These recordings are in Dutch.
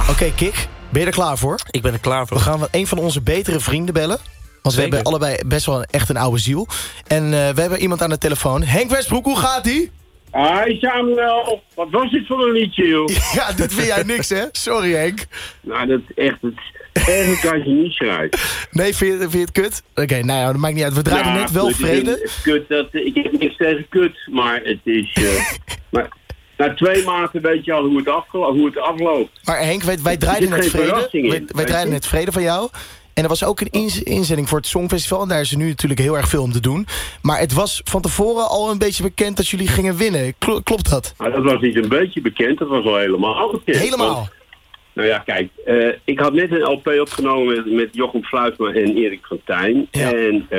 Oké, Kik, ben je er klaar voor? Ik ben er klaar voor. We gaan een van onze betere vrienden bellen. Want we hebben allebei best wel echt een oude ziel. En we hebben iemand aan de telefoon. Henk Westbroek, hoe gaat-ie? Hi Samuel, wat was dit voor een liedje, joh? Ja, dit vind jij niks, hè? Sorry, Henk. Nou, dat is echt, eigenlijk kan je niet schrijven. Nee, vind je het kut? Oké, nou ja, dat maakt niet uit. We draaien net wel vrede. Kut, ik heb niks tegen kut, maar het is... maar na 2 maanden weet je al hoe het afloopt. Maar Henk, wij draaiden net vrede. Wij draaiden net vrede van jou. En er was ook een inzending voor het Songfestival. En daar is er nu natuurlijk heel erg veel om te doen. Maar het was van tevoren al een beetje bekend dat jullie gingen winnen. Klopt dat? Nou, dat was niet een beetje bekend, dat was al helemaal bekend. Helemaal? Want, nou ja, kijk, ik had net een LP opgenomen met Jochem Fluitsma en Erik van Tijn. Ja.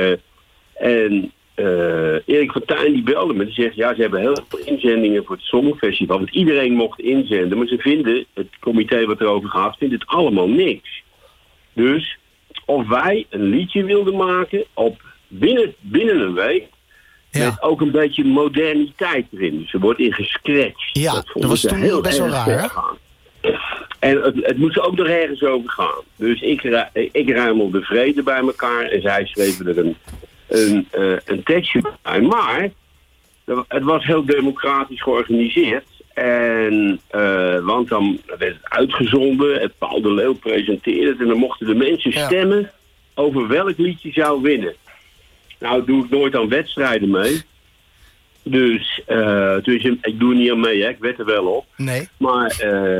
En Erik van Tijn die belde me. Die zegt, ja, ze hebben heel veel inzendingen voor het Songfestival. Want iedereen mocht inzenden. Maar ze vinden, het comité wat erover gaat, vindt het allemaal niks. Dus of wij een liedje wilden maken op binnen een week. Ja. Met ook een beetje moderniteit erin. Dus er wordt in gescratcht. Ja, dat was toen heel best wel raar, hè? En het moest ook nog ergens over gaan. Dus ik ruimelde vrede bij elkaar. En zij schreven er een tekstje bij. Maar het was heel democratisch georganiseerd. En want dan werd het uitgezonden. Het Paul de Leeuw presenteerde het. En dan mochten de mensen stemmen over welk liedje zou winnen. Nou, doe ik nooit aan wedstrijden mee. Dus ik doe er niet aan mee, hè. Ik wed er wel op. Nee. Maar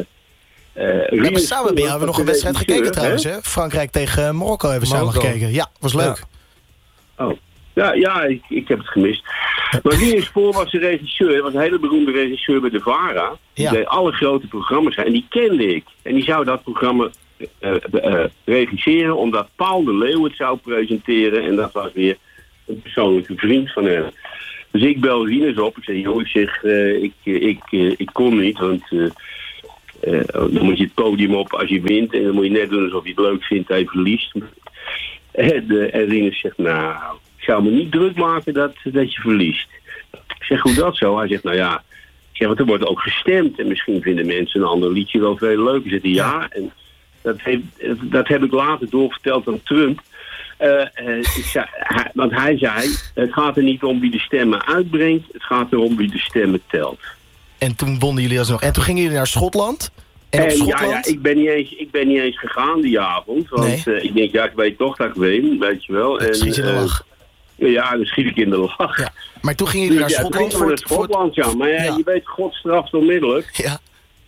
samen hebben we nog een wedstrijd gekeken trouwens, hè? Frankrijk tegen Marokko hebben we samen gekeken. Ja, was leuk. Ja. Oh. Ja, ik heb het gemist. Maar Rinus Spoor was de regisseur. Hij was een hele beroemde regisseur bij de VARA. Die deed alle grote programma's. En die kende ik. En die zou dat programma regisseren, omdat Paul de Leeuw het zou presenteren. En dat was weer een persoonlijke vriend van hem. Dus ik bel Rinus op. Ik zeg, joh, ik kon niet, want dan moet je het podium op als je wint. En dan moet je net doen alsof je het leuk vindt en je verliest. En Rinus zegt, nou, ik zou me niet druk maken dat je verliest. Ik zeg, hoe dat zo? Hij zegt, nou ja, want er wordt ook gestemd. En misschien vinden mensen een ander liedje wel veel leuker. Zegt hij, ja, en dat heb ik later doorverteld aan Trump. Want hij zei, het gaat er niet om wie de stemmen uitbrengt. Het gaat erom wie de stemmen telt. En toen wonnen jullie alsnog. En toen gingen jullie naar Schotland. En op Schotland? Ja, ik ben niet eens gegaan die avond. Want ik denk, ja, ik weet toch dat ik win, weet je wel. Dat schiet je in de lach. Ja, dan schiet ik in de lach. Ja. Maar toen gingen jullie naar Schotland. Naar Schotland, ja. Maar je weet, God straft onmiddellijk. Ja.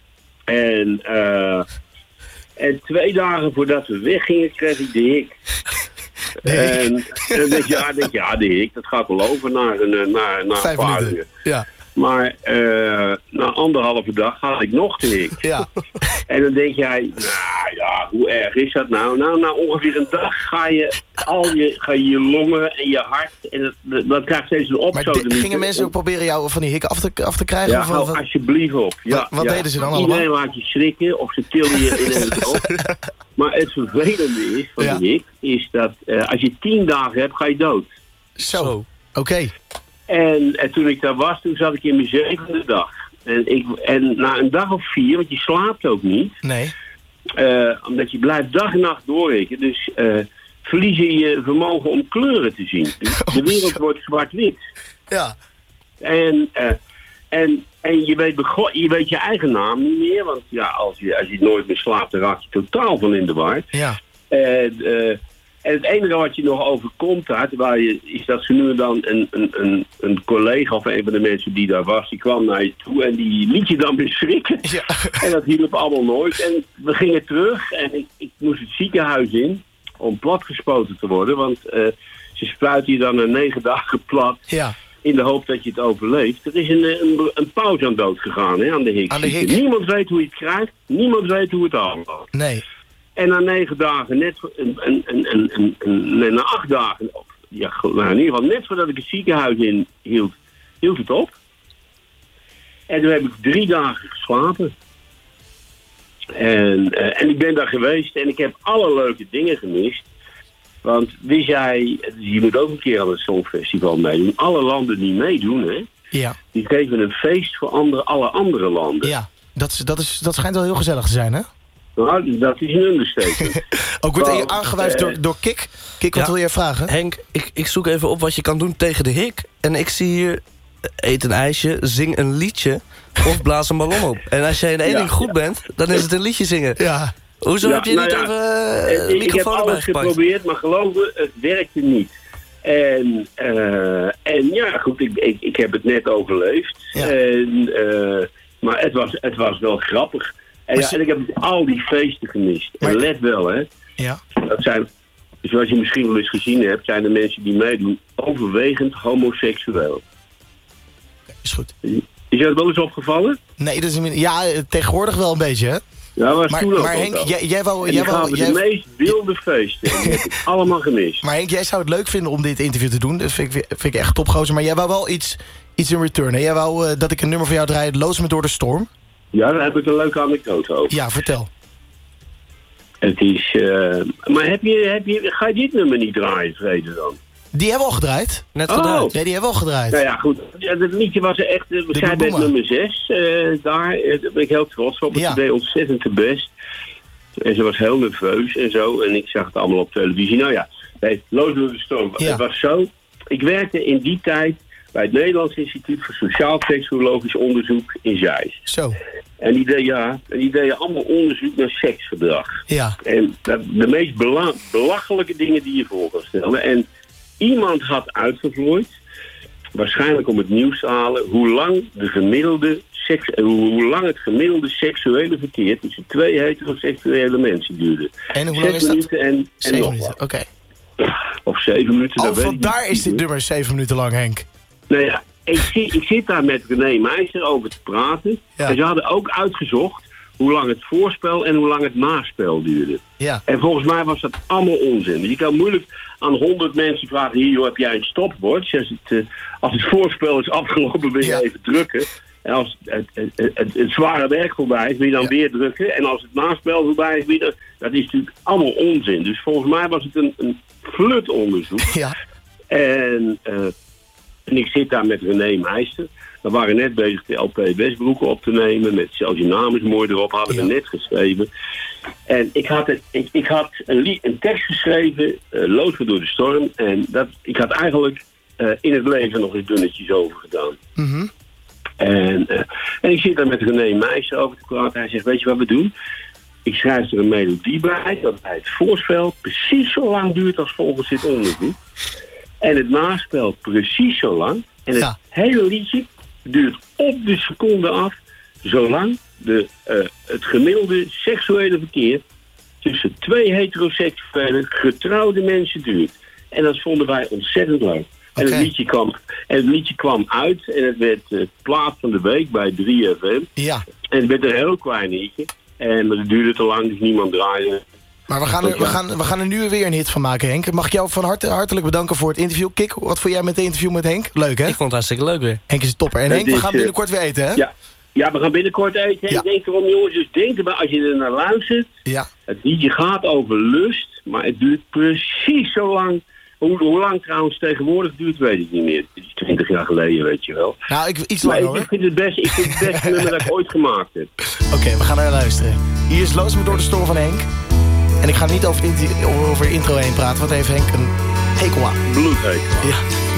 En 2 dagen voordat we weggingen, kreeg ik de hik. En dan denk je, de hik, dat gaat wel over naar een 5 paar minuten. uur. Ja. Maar na 1,5 dag had ik nog de hik. Ja. En dan denk jij, nou ja, hoe erg is dat nou? Nou, na ongeveer een dag ga je longen en je hart. En dat krijgt steeds een opstoot. Maar gingen mensen ook proberen jou van die hik af te krijgen? Ja, of hou alsjeblieft op. Ja, wat deden ze dan allemaal? Iedereen laat je schrikken of ze tilden je in het op. Maar het vervelende is van de hik, is dat als je 10 dagen hebt, ga je dood. Zo, oké. En toen ik daar was, toen zat ik in mijn 7e dag. En na een dag of 4, want je slaapt ook niet. Nee. Omdat je blijft dag en nacht doorrekenen. Dus verlies je je vermogen om kleuren te zien. Dus de wereld wordt zwart-wit. Ja. En je weet je eigen naam niet meer. Want ja, als je nooit meer slaapt, dan raak je totaal van in de war. Ja. En het enige wat je nog overkomt is dat ze nu en dan een collega of een van de mensen die daar was, die kwam naar je toe en die liet je dan weer schrikken. Ja. En dat hielp allemaal nooit. En we gingen terug en ik moest het ziekenhuis in om platgespoten te worden, want ze spuiten je dan na 9 dagen plat. Ja. In de hoop dat je het overleeft. Er is een pauze aan dood gegaan, hè, aan de hik. Niemand weet hoe je het krijgt. Niemand weet hoe het aanloopt. Nee. En na 9 dagen, na 8 dagen, ja, in ieder geval net voordat ik het ziekenhuis in hield het op. En toen heb ik 3 dagen geslapen. En ik ben daar geweest en ik heb alle leuke dingen gemist. Want wist jij, je moet ook een keer aan het Songfestival meedoen. Alle landen die meedoen, hè, ja. Die geven een feest voor alle andere landen. Ja, dat schijnt wel heel gezellig te zijn, hè? Nou, dat is een understatement. Ook wordt je aangewijst door Kik. Kik, wat wil jij vragen? Henk, ik zoek even op wat je kan doen tegen de hik. En ik zie hier, eet een ijsje, zing een liedje of blaas een ballon op. En als jij in één ding goed bent, dan is het een liedje zingen. Ja. Hoezo heb je niet even ik heb alles geprobeerd, maar geloof me, het werkte niet. En ja, goed, ik heb het net overleefd. Ja. Maar het was wel grappig. En ik heb al die feesten gemist. En let wel, hè. Ja. Dat zijn, zoals je misschien wel eens gezien hebt, zijn de mensen die meedoen overwegend homoseksueel. Is goed. Is je dat wel eens opgevallen? Nee, dat is tegenwoordig wel een beetje, hè? Ja, maar Henk, jij wou de meest wilde feesten. En die heb ik allemaal gemist. Maar Henk, jij zou het leuk vinden om dit interview te doen. Dat vind ik echt topgozer. Maar jij wou wel iets in return. Hè? Jij wou dat ik een nummer van jou draai, Loos me door de storm. Ja, daar heb ik een leuke anekdote over. Ja, vertel. Het is... maar ga je dit nummer niet draaien, Vrede, dan? Die hebben we al gedraaid. Net gedraaid. Nee, die hebben we al gedraaid. Nou ja, goed. Het liedje was echt... We zijn met nummer 6 daar. Daar ben ik heel trots op. Ze deed ontzettend de best. En ze was heel nerveus en zo. En ik zag het allemaal op televisie. Nou ja, Loos door de storm. Ja. Het was zo... Ik werkte in die tijd bij het Nederlands Instituut voor Sociaal-Seksuologisch Onderzoek in Zeist. Zo. En die deden allemaal onderzoek naar seksgedrag. Ja. En de meest belachelijke dingen die je voor kan stellen. En iemand had uitgevlooid, waarschijnlijk om het nieuws te halen, hoe lang het gemiddelde seksuele verkeer tussen twee heteroseksuele mensen duurde. En hoe lang is dat? 7 minuten en 7 nog minuten, wat. oké. Of 7 minuten. Oh, vandaar is dit nummer 7 minuten lang, Henk. Nou ja, ik zit daar met René Meijser over te praten. Ja. En ze hadden ook uitgezocht hoe lang het voorspel en hoe lang het naspel duurde. Ja. En volgens mij was dat allemaal onzin. Je kan moeilijk aan 100 mensen vragen, hier, joh, heb jij een stopwatch? Als het voorspel is afgelopen, wil je even drukken. En als het zware werk voorbij is, wil je dan weer drukken. En als het naspel voorbij is, wil je dat is natuurlijk allemaal onzin. Dus volgens mij was het een flutonderzoek. Ja. En ik zit daar met René Meijster. We waren net bezig de LP Westbroeken op te nemen. Met zelfs je naam is mooi erop, hadden we net geschreven. En ik had een tekst geschreven, Loos me door de storm. En ik had eigenlijk in het leven nog eens dunnetjes over gedaan. Mm-hmm. En ik zit daar met René Meijster over te praten. Hij zegt, weet je wat we doen? Ik schrijf er een melodie bij, dat bij het voorspel precies zo lang duurt als volgens dit onderzoek. En het naspel precies zo lang. En het hele liedje duurt op de seconde af, zolang het gemiddelde seksuele verkeer tussen twee heteroseksuele getrouwde mensen duurt. En dat vonden wij ontzettend leuk. En het liedje kwam uit en het werd plaat van de week bij 3FM. Ja. En het werd een heel klein liedje. En het duurde te lang, dus niemand draaide. Maar we gaan er nu weer een hit van maken, Henk. Mag ik jou van hartelijk bedanken voor het interview. Kik, wat vond jij met het interview met Henk? Leuk, hè? Ik vond het hartstikke leuk weer. Henk is een topper. En Henk, we gaan binnenkort weer eten, hè? Ja, we gaan binnenkort eten. Ik denk erom, jongens, dus denk erbij, als je er naar luistert. Ja. Het liedje gaat over lust, maar het duurt precies zo lang. Hoe lang trouwens tegenwoordig duurt, weet ik niet meer. Het is 20 jaar geleden, weet je wel. Nou, iets langer, hoor. Ik vind het beste nummer dat ik ooit gemaakt heb. Oké, we gaan naar luisteren. Hier is Loos me door de storm van Henk. En ik ga niet over intro heen praten, want daar heeft Henk een hekel aan. Bloedhekel. Ja.